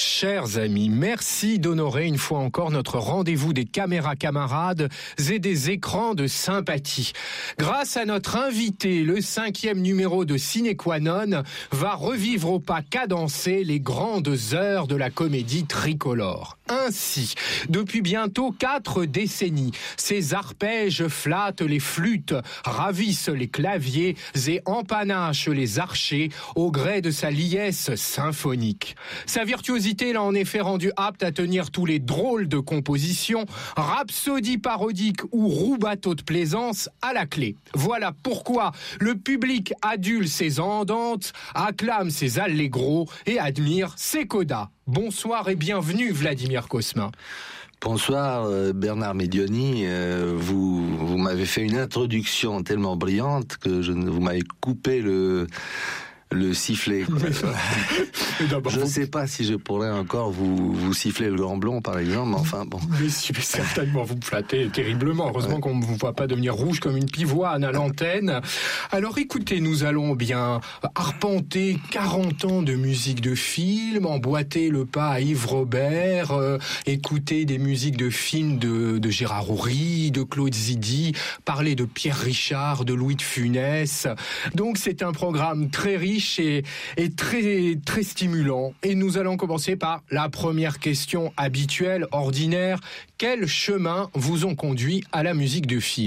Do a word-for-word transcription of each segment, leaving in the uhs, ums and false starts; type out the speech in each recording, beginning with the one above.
Chers amis, merci d'honorer une fois encore notre rendez-vous des caméras camarades et des écrans de sympathie. Grâce à notre invité, le cinquième numéro de Sine Qua Non va revivre au pas cadencé les grandes heures de la comédie tricolore. Ainsi, depuis bientôt quatre décennies, ces arpèges flattent les flûtes, ravissent les claviers et empanachent les archers au gré de sa liesse symphonique. Sa virtuosité l'a en effet rendu apte à tenir tous les drôles de compositions, rhapsodies parodiques ou roux-bateaux de plaisance à la clé. Voilà pourquoi le public adule ses andantes, acclame ses allegros et admire ses codas. Bonsoir et bienvenue Vladimir Cosma. Bonsoir Bernard Medioni, euh, vous, vous m'avez fait une introduction tellement brillante que je, vous m'avez coupé le... le sifflet. Je ne sais pas si je pourrais encore vous, vous siffler le grand blond, par exemple, mais enfin bon. Mais si, mais certainement, vous me flattez terriblement. Heureusement ouais. qu'on ne vous voit pas devenir rouge comme une pivoine à l'antenne. Alors écoutez, nous allons bien arpenter quarante ans de musique de film, emboîter le pas à Yves Robert, euh, écouter des musiques de films de, de Gérard Houry, de Claude Zidi, parler de Pierre Richard, de Louis de Funès. Donc c'est un programme très riche Et, et très, très stimulant. Et nous allons commencer par la première question habituelle, ordinaire. Quels chemins vous ont conduit à la musique de film ?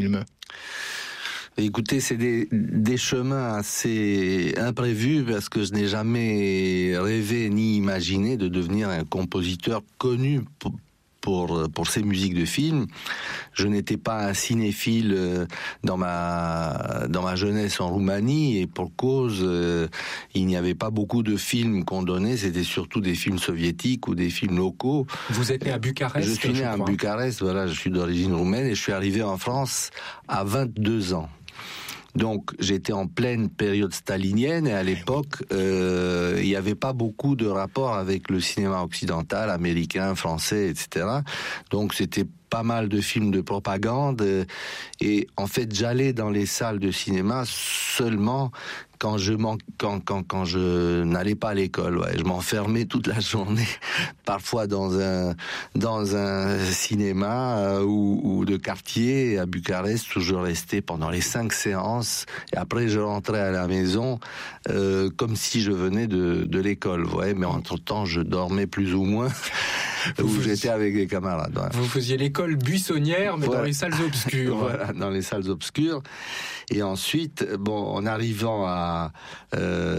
Écoutez, c'est des, des chemins assez imprévus parce que je n'ai jamais rêvé ni imaginé de devenir un compositeur connu pour Pour, pour ces musiques de films. Je n'étais pas un cinéphile dans ma, dans ma jeunesse en Roumanie, et pour cause, euh, il n'y avait pas beaucoup de films qu'on donnait, c'était surtout des films soviétiques ou des films locaux. Vous êtes né à Bucarest? Je suis né à Bucarest, voilà, je suis d'origine roumaine, et je suis arrivé en France à vingt-deux ans. Donc j'étais en pleine période stalinienne, et à l'époque euh, il n'y avait pas beaucoup de rapport avec le cinéma occidental, américain, français, et cetera. Donc c'était pas mal de films de propagande, et en fait j'allais dans les salles de cinéma seulement quand je man... quand quand quand je n'allais pas à l'école. Ouais, je m'enfermais toute la journée, parfois dans un dans un cinéma euh, ou, ou de quartier à Bucarest, où je restais pendant les cinq séances, et après je rentrais à la maison euh, comme si je venais de de l'école. Ouais, mais entre temps je dormais plus ou moins. Où vous j'étais avec des camarades. Ouais. Vous faisiez l'école buissonnière, mais voilà. Dans les salles obscures. Voilà, dans les salles obscures. Et ensuite, bon, en arrivant à euh,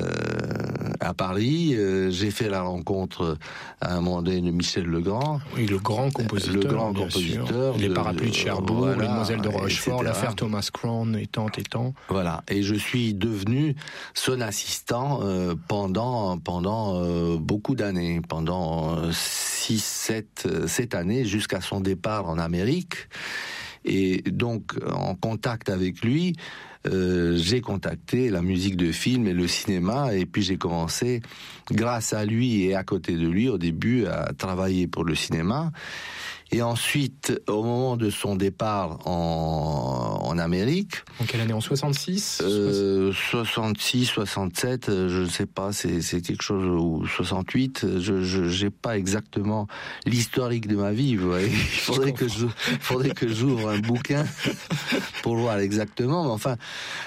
à Paris, euh, j'ai fait la rencontre à un moment donné de Michel Legrand. Oui, le grand compositeur. Le grand compositeur. Sûr. Les parapluies de Cherbourg, voilà, les Demoiselles de Rochefort, et cetera. L'affaire Thomas Crown et tant et tant. Voilà. Et je suis devenu son assistant euh, pendant pendant euh, beaucoup d'années, pendant euh, six, sept, sept années, jusqu'à son départ en Amérique. Et donc, en contact avec lui, euh, j'ai contacté la musique de film et le cinéma, et puis j'ai commencé, grâce à lui et à côté de lui, au début, à travailler pour le cinéma. Et ensuite, au moment de son départ en, en Amérique... En quelle année? En soixante-six euh, soixante-six, soixante-sept, je ne sais pas, c'est, c'est quelque chose... Ou soixante-huit, je n'ai pas exactement l'historique de ma vie. Vous voyez. Il faudrait que, je, faudrait que j'ouvre un bouquin pour voir exactement. Mais enfin,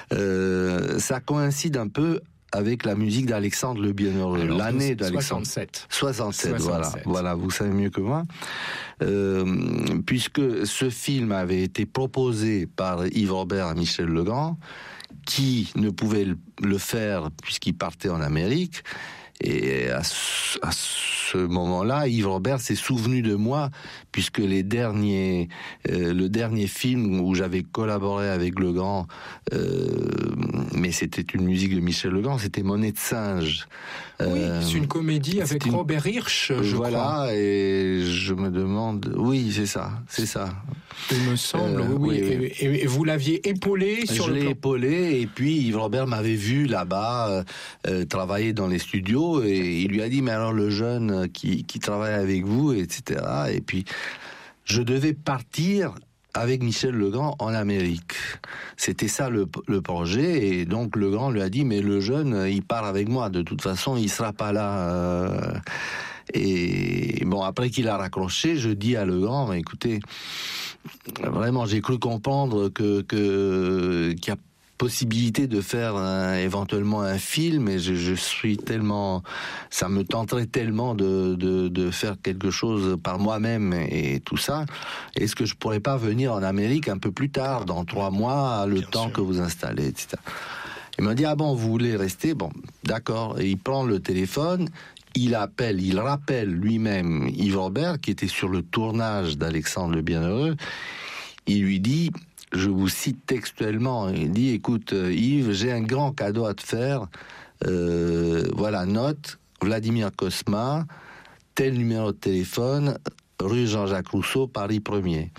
euh, ça coïncide un peu avec la musique d'Alexandre le Bienheureux, alors, l'année d'Alexandre. soixante-sept. soixante-sept, soixante-sept. voilà, voilà, vous savez mieux que moi. Euh, puisque ce film avait été proposé par Yves Robert à Michel Legrand, qui ne pouvait le faire puisqu'il partait en Amérique. Et à ce, à ce moment-là, Yves Robert s'est souvenu de moi, puisque les derniers, euh, le dernier film où j'avais collaboré avec Legrand, euh, mais c'était une musique de Michel Legrand, c'était Monnaie de singe. Oui, euh, c'est une comédie avec une... Robert Hirsch, je voilà, crois. Voilà, et je me demande... Oui, c'est ça, c'est ça. Il me semble, euh, oui, oui. oui. Et, et vous l'aviez épaulé sur je le l'ai plan... épaulé, et puis Yves Robert m'avait vu là-bas euh, euh, travailler dans les studios, et il lui a dit, mais alors le jeune qui, qui travaille avec vous, et cetera. Et puis, je devais partir avec Michel Legrand en Amérique. C'était ça le, le projet, et donc Legrand lui a dit, mais le jeune, il part avec moi, de toute façon, il sera pas là... Euh... Et bon, après qu'il a raccroché, je dis à Legrand, mais écoutez, vraiment, j'ai cru comprendre que, que, qu'il y a possibilité de faire un, éventuellement un film, et je, je suis tellement, ça me tenterait tellement de, de, de faire quelque chose par moi-même et, et tout ça. Est-ce que je pourrais pas venir en Amérique un peu plus tard, dans trois mois, le Bien temps sûr. que vous installez, et cetera. Il m'a dit, ah bon, vous voulez rester? Bon, d'accord. Et il prend le téléphone, il appelle, il rappelle lui-même Yves Robert, qui était sur le tournage d'Alexandre le Bienheureux. Il lui dit, je vous cite textuellement, il dit, écoute Yves, j'ai un grand cadeau à te faire, euh, voilà, note, Vladimir Cosma, tel numéro de téléphone, rue Jean-Jacques Rousseau, Paris premier.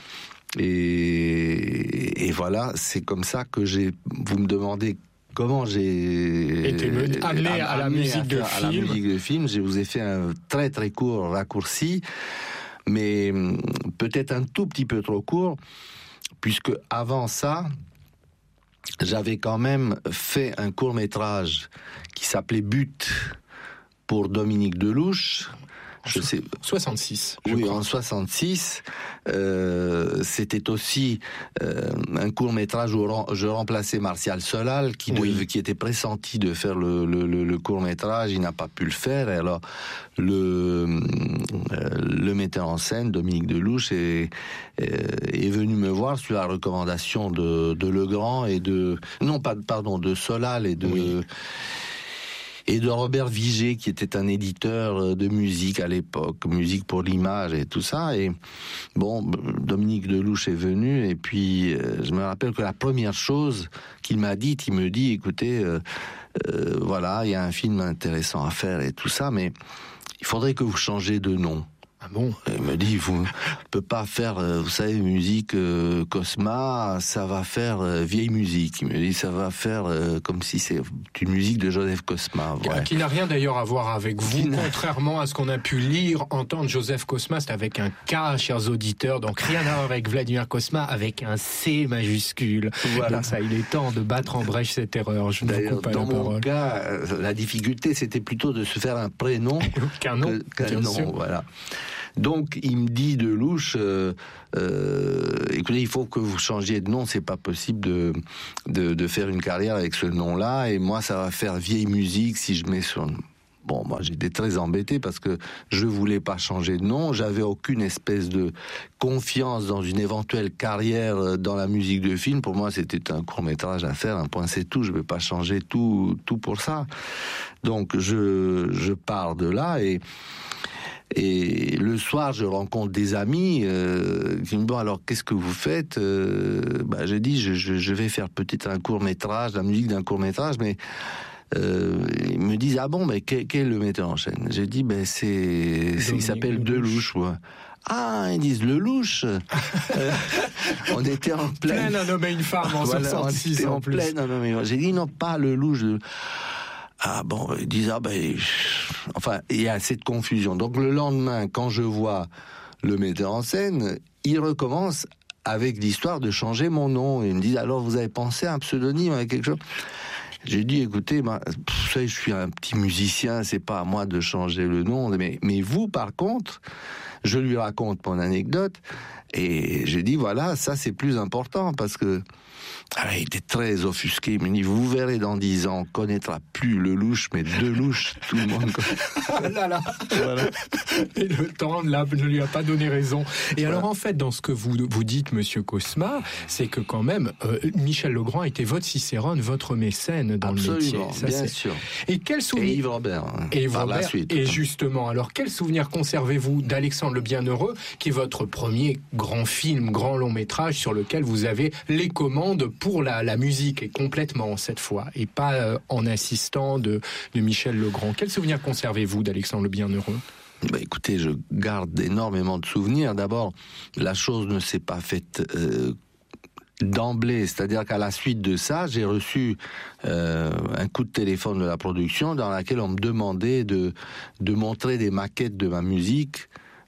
Et, et voilà, c'est comme ça que j'ai, vous me demandez comment j'ai été amené à, à la musique de film. À la musique de film, je vous ai fait un très très court raccourci, mais peut-être un tout petit peu trop court, puisque avant ça, j'avais quand même fait un court-métrage qui s'appelait But pour Dominique Delouche. Je sais. soixante-six. Oui, crois. en soixante-six. Euh, c'était aussi euh, un court-métrage où je remplaçais Martial Solal, qui, oui. devait, qui était pressenti de faire le, le, le, le court-métrage. Il n'a pas pu le faire. Et alors, le, euh, le metteur en scène, Dominique Delouche, est, est venu me voir sur la recommandation de, de Legrand et de... Non, pas, pardon, de Solal et de... Oui. Et de Robert Vigé, qui était un éditeur de musique à l'époque, musique pour l'image et tout ça. Et bon, Dominique Delouche est venu, et puis euh, je me rappelle que la première chose qu'il m'a dite, il me dit, écoutez, euh, euh, voilà, il y a un film intéressant à faire et tout ça, mais il faudrait que vous changiez de nom. Ah bon? Il me dit, vous ne pouvez pas faire, vous savez, musique euh, Cosma, ça va faire euh, vieille musique. Il me dit, ça va faire euh, comme si c'est une musique de Joseph Cosma. Ouais. Qui n'a rien d'ailleurs à voir avec vous, contrairement à ce qu'on a pu lire, entendre. Joseph Cosma, c'est avec un K, chers auditeurs, donc rien à voir avec Vladimir Cosma, avec un C majuscule. Voilà. Donc ça, il est temps de battre en brèche cette erreur. Je ne vous coupe pas dans la mon parole. cas, la difficulté, c'était plutôt de se faire un prénom qu'un nom. Que, qu'un nom, sûr. Voilà. Donc il me dit Delouche, euh, euh, écoutez, il faut que vous changiez de nom, c'est pas possible de, de de faire une carrière avec ce nom-là, et moi ça va faire vieille musique si je mets sur... Bon, moi j'étais très embêté parce que je voulais pas changer de nom, j'avais aucune espèce de confiance dans une éventuelle carrière dans la musique de film. Pour moi c'était un court-métrage à faire, un point c'est tout, je vais pas changer tout, tout pour ça. Donc je, je pars de là, et Et le soir, je rencontre des amis euh, qui me disent, bon, alors qu'est-ce que vous faites? euh, bah, J'ai dit, je, je, je vais faire peut-être un court-métrage, la musique d'un court-métrage, mais euh, ils me disent, ah bon, mais quel, quel est le metteur en scène? J'ai dit, ben c'est, c'est il s'appelle Delouche. Ouais. Ah, ils disent Lelouch. euh, on était en pleine... Plein un homme et une femme en voilà, soixante-six en, en plus. Pleine, non, mais j'ai dit, non, pas Lelouch. De... Ah bon, ils disent, ah ben... Enfin, il y a cette confusion. Donc le lendemain, quand je vois le metteur en scène, il recommence avec l'histoire de changer mon nom. Ils me disent, alors vous avez pensé à un pseudonyme, à quelque chose? J'ai dit, écoutez, bah, vous savez, je suis un petit musicien, c'est pas à moi de changer le nom. Mais, mais vous, par contre, je lui raconte mon anecdote, et j'ai dit, voilà, ça c'est plus important, parce que ah, il était très offusqué. Il me dit, vous verrez dans dix ans, on connaîtra plus Lelouch, mais Delouche, tout le monde connaît. là, là. Voilà. Et le temps là, ne lui a pas donné raison. Et voilà. Alors, en fait, dans ce que vous, vous dites, monsieur Cosma, c'est que quand même, euh, Michel Legrand était votre Cicérone, votre mécène dans Absolument, le métier. Ça, bien c'est... sûr. Et quel souvenir... Et Yves Robert. Hein, et Yves par Robert, la suite. Et justement, alors, quel souvenir conservez-vous d'Alexandre le Bienheureux, qui est votre premier grand film, grand long métrage, sur lequel vous avez les commandes pour la, la musique, et complètement cette fois, et pas euh, en assistant de, de Michel Legrand. Quel souvenir conservez-vous d'Alexandre le Bienheureux? Bah écoutez, je garde énormément de souvenirs. D'abord, la chose ne s'est pas faite euh, d'emblée, c'est-à-dire qu'à la suite de ça, j'ai reçu euh, un coup de téléphone de la production dans laquelle on me demandait de, de montrer des maquettes de ma musique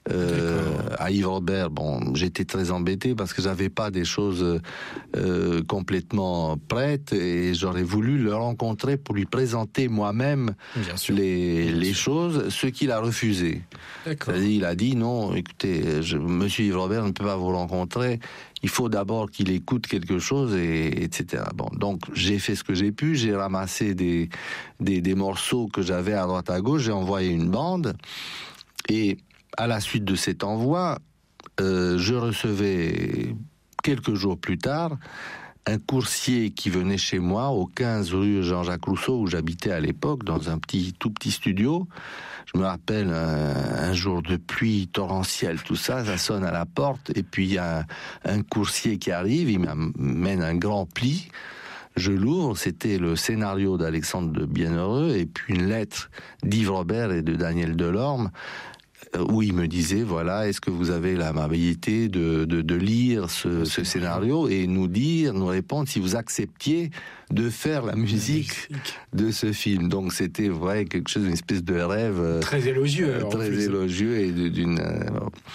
Euh, à Yves Robert, bon, j'étais très embêté parce que j'avais pas des choses euh, complètement prêtes et j'aurais voulu le rencontrer pour lui présenter moi-même les, Bien les sûr. choses, ce qu'il a refusé. C'est-à-dire, il a dit non, écoutez, je, Monsieur Yves Robert ne peut pas vous rencontrer. Il faut d'abord qu'il écoute quelque chose, et, etc. Bon, donc j'ai fait ce que j'ai pu, j'ai ramassé des, des, des morceaux que j'avais à droite à gauche, j'ai envoyé une bande et à la suite de cet envoi, euh, je recevais quelques jours plus tard un coursier qui venait chez moi au quinze rue Jean-Jacques Rousseau où j'habitais à l'époque, dans un petit, tout petit studio. Je me rappelle un, un jour de pluie torrentielle, tout ça, ça sonne à la porte et puis il y a un, un coursier qui arrive, il m'amène un grand pli. Je l'ouvre, c'était le scénario d'Alexandre de Bienheureux et puis une lettre d'Yves Robert et de Daniel Delorme où il me disait, voilà, est-ce que vous avez l'amabilité de, de, de lire ce, ce scénario et nous dire, nous répondre si vous acceptiez de faire la musique de ce film. Donc c'était vrai quelque chose, une espèce de rêve très élogieux, euh, très élogieux et d'une euh,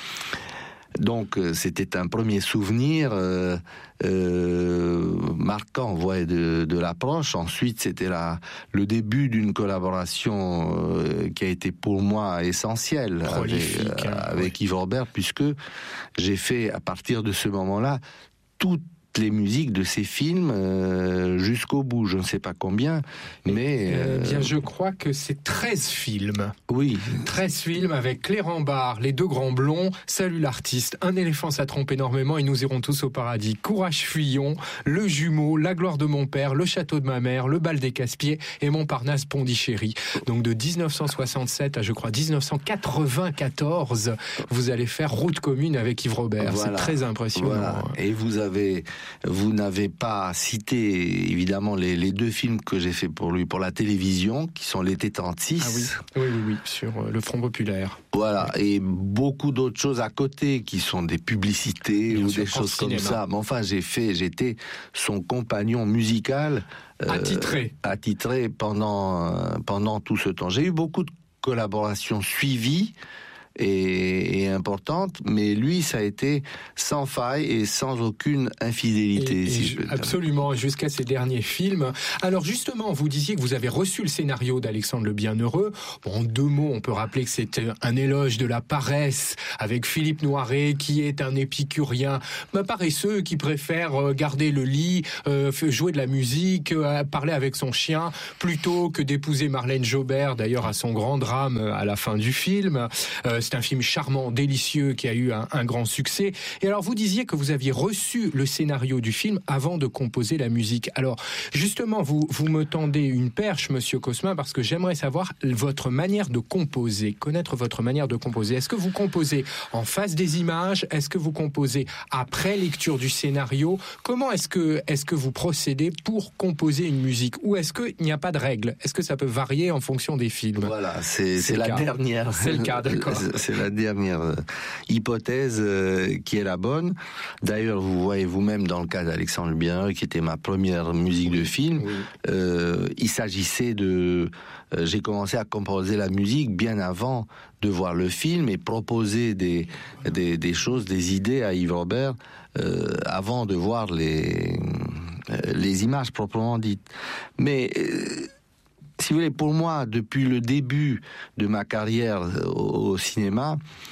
donc c'était un premier souvenir euh, euh, marquant, ouais, de, de l'approche. Ensuite, c'était la, le début d'une collaboration euh, qui a été pour moi essentielle avec, hein, avec ouais. Yves Robert, puisque j'ai fait à partir de ce moment-là toute les musiques de ces films euh, jusqu'au bout, je ne sais pas combien, mais... Euh, eh bien, je crois que c'est treize films. Oui. treize films avec Clément Barre, Les Deux Grands Blonds, Salut l'artiste, Un éléphant ça trompe énormément et Nous irons tous au paradis, Courage Fuyons, Le Jumeau, La gloire de mon père, Le château de ma mère, Le bal des Casse-Pieds et Montparnasse Pondichéry. Donc de dix-neuf cent soixante-sept à, je crois, dix-neuf cent quatre-vingt-quatorze, vous allez faire route commune avec Yves Robert. Voilà. C'est très impressionnant. Voilà. Et vous avez... Vous n'avez pas cité, évidemment, les, les deux films que j'ai fait pour lui, pour la télévision, qui sont L'été trente-six. Ah oui, oui, oui, oui, sur euh, le Front Populaire. Voilà, et beaucoup d'autres choses à côté, qui sont des publicités Bien ou sûr, des choses comme cinéma. ça. Mais enfin, j'ai fait, j'étais son compagnon musical. Euh, attitré. Attitré pendant, euh, pendant tout ce temps. J'ai eu beaucoup de collaborations suivies, Et, et importante, mais lui, ça a été sans faille et sans aucune infidélité. Et, et si je, absolument, jusqu'à ses derniers films. Alors justement, vous disiez que vous avez reçu le scénario d'Alexandre le Bienheureux. Bon, en deux mots, on peut rappeler que c'était un éloge de la paresse avec Philippe Noiret, qui est un épicurien, un paresseux qui préfère garder le lit, euh, jouer de la musique, euh, parler avec son chien, plutôt que d'épouser Marlène Jobert, d'ailleurs à son grand drame à la fin du film. Euh, C'est un film charmant, délicieux, qui a eu un, un grand succès. Et alors, vous disiez que vous aviez reçu le scénario du film avant de composer la musique. Alors, justement, vous, vous me tendez une perche, Monsieur Cosma, parce que j'aimerais savoir votre manière de composer, connaître votre manière de composer. Est-ce que vous composez en face des images? Est-ce que vous composez après lecture du scénario? Comment est-ce que, est-ce que vous procédez pour composer une musique? Ou est-ce qu'il n'y a pas de règle? Est-ce que ça peut varier en fonction des films? Voilà, c'est, c'est, c'est la cas. dernière. C'est le cas, d'accord. C'est la dernière hypothèse qui est la bonne. D'ailleurs, vous voyez vous-même dans le cas d'Alexandre Bienheureux, qui était ma première musique oui, de film, oui. euh, il s'agissait de... Euh, j'ai commencé à composer la musique bien avant de voir le film et proposer des, des, des choses, des idées à Yves Robert euh, avant de voir les, les images proprement dites. Mais... Euh, Si vous voulez, pour moi, depuis le début de ma carrière au, au cinéma,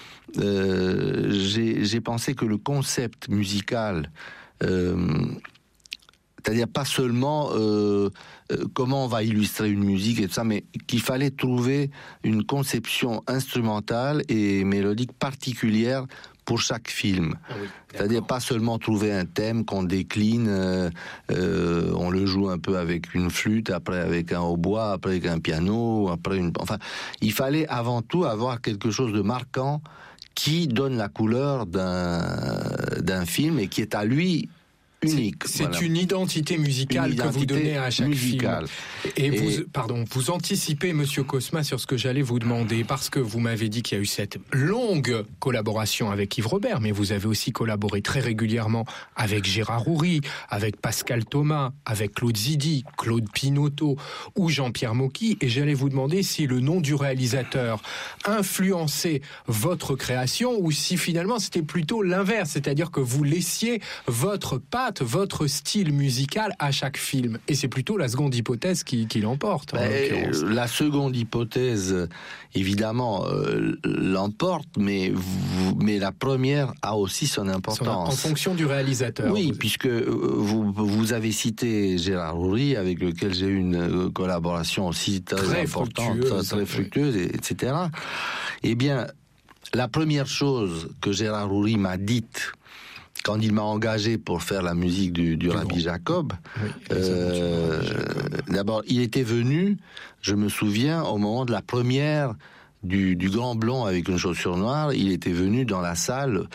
euh, j'ai, j'ai pensé que le concept musical, euh, c'est-à-dire pas seulement euh, euh, comment on va illustrer une musique et tout ça, mais qu'il fallait trouver une conception instrumentale et mélodique particulière pour chaque film. Ah oui, c'est-à-dire pas seulement trouver un thème qu'on décline, euh, euh, on le joue un peu avec une flûte, après avec un hautbois, après avec un piano, après une... Enfin, il fallait avant tout avoir quelque chose de marquant qui donne la couleur d'un, d'un film et qui est à lui unique. C'est voilà. une identité musicale Une que vous identité donnez à chaque musicale. film. Et, et vous, pardon, vous anticipez, Monsieur Cosma, sur ce que j'allais vous demander, parce que vous m'avez dit qu'il y a eu cette longue collaboration avec Yves Robert, mais vous avez aussi collaboré très régulièrement avec Gérard Houry, avec Pascal Thomas, avec Claude Zidi, Claude Pinoteau ou Jean-Pierre Mocky. Et j'allais vous demander si le nom du réalisateur influençait votre création ou si finalement c'était plutôt l'inverse, c'est-à-dire que vous laissiez votre patte, votre style musical à chaque film. Et c'est plutôt la seconde hypothèse qui, qui l'emporte. Ben, la seconde hypothèse, évidemment, euh, l'emporte, mais, vous, mais la première a aussi son importance. En fonction du réalisateur. Oui, vous... puisque vous, vous avez cité Gérard Houry, avec lequel j'ai eu une collaboration aussi très, très importante, fructueuse, très, très fructueuse, oui. et cetera. Eh bien, la première chose que Gérard Houry m'a dite quand il m'a engagé pour faire la musique du, du Rabbi Jacob, oui, euh, Jacob, d'abord, il était venu, je me souviens, au moment de la première du, du Grand Blond avec une chaussure noire, il était venu dans la salle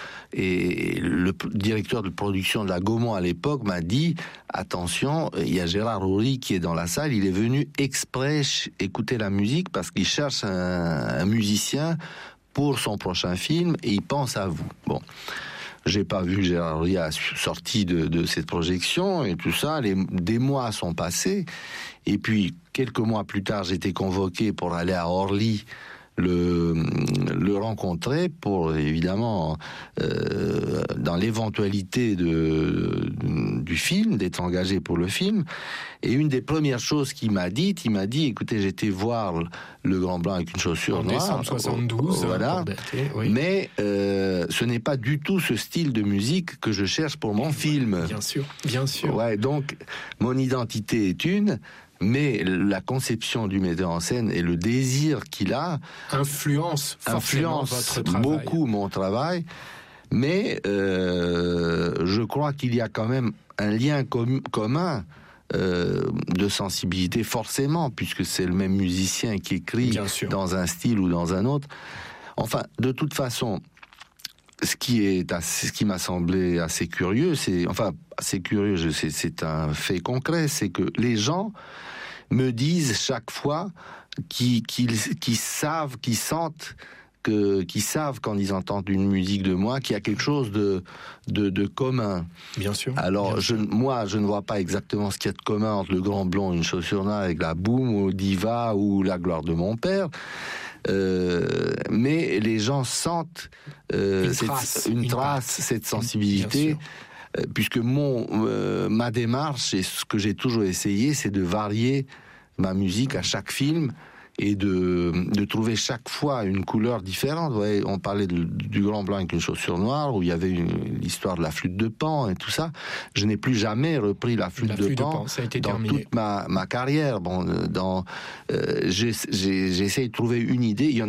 et le directeur de production de la Gaumont à l'époque m'a dit « Attention, il y a Gérard Houry qui est dans la salle, il est venu exprès écouter la musique parce qu'il cherche un, un musicien pour son prochain film et il pense à vous. » Bon. J'ai pas vu Gérard Houry sorti de, de cette projection et tout ça. Les, des mois sont passés. Et puis, quelques mois plus tard, j'étais convoqué pour aller à Orly le, le rencontrer pour, évidemment, euh, dans l'éventualité de, du film, d'être engagé pour le film. Et une des premières choses qu'il m'a dites, il m'a dit, écoutez, j'étais voir le Grand Blanc avec une chaussure en noire. En décembre soixante-douze. Voilà. Oui. Mais euh, ce n'est pas du tout ce style de musique que je cherche pour mon film. Bien sûr, bien sûr. Ouais, donc, mon identité est une, mais la conception du metteur en scène et le désir qu'il a influence forcément votre travail. Beaucoup mon travail. Mais euh, je crois qu'il y a quand même un lien com- commun euh, de sensibilité, forcément, puisque c'est le même musicien qui écrit dans un style ou dans un autre. Enfin, de toute façon, ce qui est assez, ce qui m'a semblé assez curieux, c'est enfin assez curieux, je sais, c'est un fait concret, c'est que les gens me disent chaque fois qu'ils, qu'ils, qu'ils savent, qu'ils sentent que, qu'ils savent quand ils entendent une musique de moi qu'il y a quelque chose de de, de commun. Bien sûr. Alors bien je, sûr. moi, je ne vois pas exactement ce qu'il y a de commun entre le Grand Blond et une chaussure noire avec la Boum ou Diva ou La Gloire de mon père. Euh, mais les gens sentent euh, une cette, trace, une une trace cette sensibilité, euh, puisque mon euh, ma démarche et ce que j'ai toujours essayé, c'est de varier ma musique à chaque film et de, de trouver chaque fois une couleur différente. Vous voyez, on parlait de, du Grand Blanc avec une chaussure noire, où il y avait une, l'histoire de la flûte de Pan et tout ça. Je n'ai plus jamais repris la flûte, la de, flûte Pan de Pan ça a été dans terminé. toute ma, ma carrière. Bon, dans, euh, j'ai, j'ai, j'ai essayé de trouver une idée. Il y en